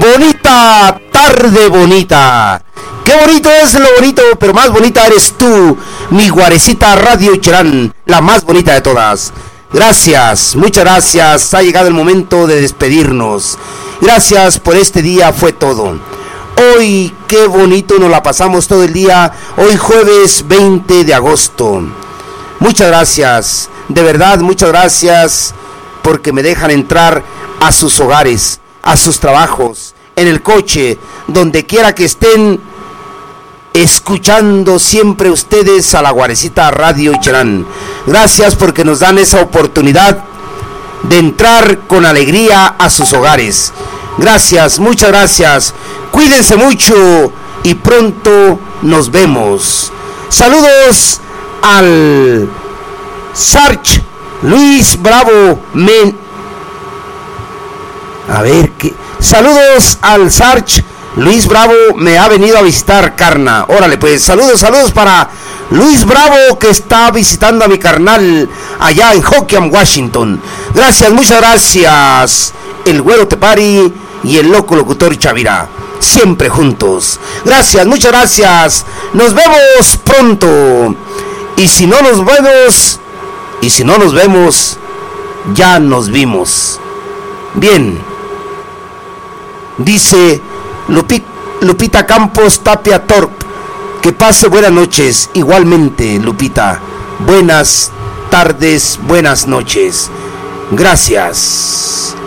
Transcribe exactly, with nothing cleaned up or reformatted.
bonita tarde bonita. Qué bonito es lo bonito, pero más bonita eres tú, mi Guarecita Radio Cherán, la más bonita de todas. Gracias, muchas gracias, ha llegado el momento de despedirnos. Gracias por este día, fue todo. Hoy, qué bonito nos la pasamos todo el día, hoy jueves veinte de agosto. Muchas gracias, de verdad, muchas gracias, porque me dejan entrar a sus hogares, a sus trabajos, en el coche, donde quiera que estén, escuchando siempre ustedes a la Guarecita Radio Cherán. Gracias porque nos dan esa oportunidad de entrar con alegría a sus hogares. Gracias, muchas gracias. Cuídense mucho y pronto nos vemos. Saludos al Sarch Luis Bravo Men. A ver qué. Saludos al Sarch Luis Bravo, me ha venido a visitar, carna. Órale, pues, saludos, saludos para Luis Bravo, que está visitando a mi carnal allá en Hoquiam, Washington. Gracias, muchas gracias. El Güero Tepari y el loco locutor Chavira, siempre juntos. Gracias, muchas gracias. Nos vemos pronto. Y si no nos vemos, y si no nos vemos, ya nos vimos. Bien. Dice Lupi, Lupita Campos Tapia Torp, que pase buenas noches. Igualmente, Lupita, buenas tardes, buenas noches. Gracias.